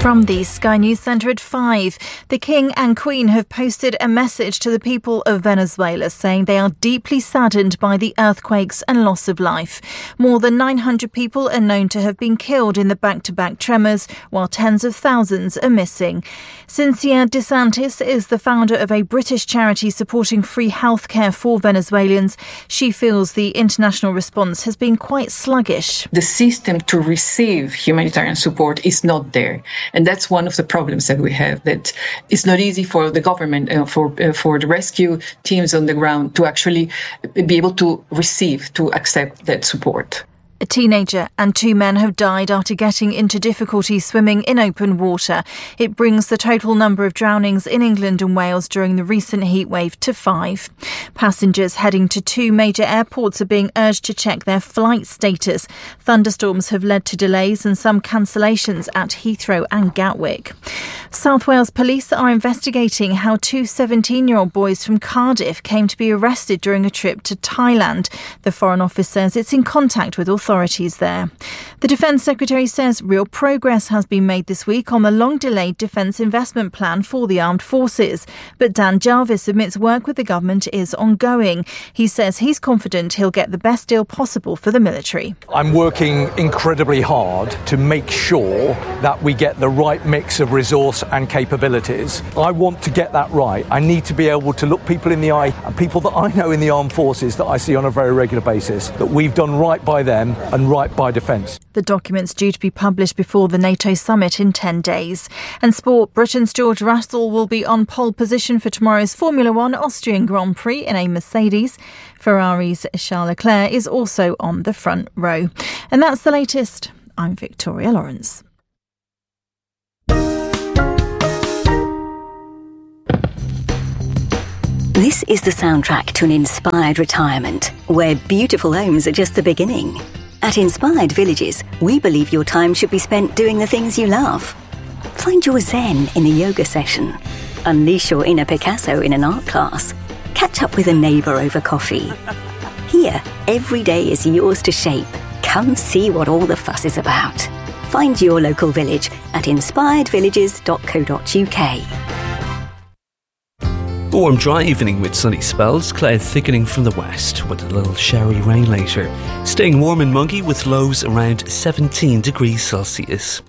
From the Sky News Centre at 5, the King and Queen have posted a message to the people of Venezuela saying they are deeply saddened by the earthquakes and loss of life. More than 900 people are known to have been killed in the back-to-back tremors, while tens of thousands are missing. Cynthia DeSantis is the founder of a British charity supporting free healthcare for Venezuelans. She feels the international response has been quite sluggish. The system to receive humanitarian support is not there. And that's one of the problems that we have, that it's not easy for the government, for the rescue teams on the ground to actually be able to accept that support. A teenager and 2 men have died after getting into difficulty swimming in open water. It brings the total number of drownings in England and Wales during the recent heatwave to 5. Passengers heading to 2 major airports are being urged to check their flight status. Thunderstorms have led to delays and some cancellations at Heathrow and Gatwick. South Wales police are investigating how 2 17-year-old boys from Cardiff came to be arrested during a trip to Thailand. The Foreign Office says it's in contact with authorities there. The Defence Secretary says real progress has been made this week on the long-delayed Defence Investment Plan for the Armed Forces. But Dan Jarvis admits work with the government is ongoing. He says he's confident he'll get the best deal possible for the military. I'm working incredibly hard to make sure that we get the right mix of resource and capabilities. I want to get that right. I need to be able to look people in the eye, and people that I know in the armed forces that I see on a very regular basis, that we've done right by them and right by defence. The document's due to be published before the NATO summit in 10 days. And sport, Britain's George Russell will be on pole position for tomorrow's Formula One Austrian Grand Prix in a Mercedes. Ferrari's Charles Leclerc is also on the front row. And that's the latest. I'm Victoria Lawrence. This is the soundtrack to an inspired retirement, where beautiful homes are just the beginning. At Inspired Villages, we believe your time should be spent doing the things you love. Find your zen in a yoga session. Unleash your inner Picasso in an art class. Catch up with a neighbour over coffee. Here, every day is yours to shape. Come see what all the fuss is about. Find your local village at inspiredvillages.co.uk. A warm, dry evening with sunny spells, cloud thickening from the west with a little showery rain later. Staying warm and muggy with lows around 17 degrees Celsius.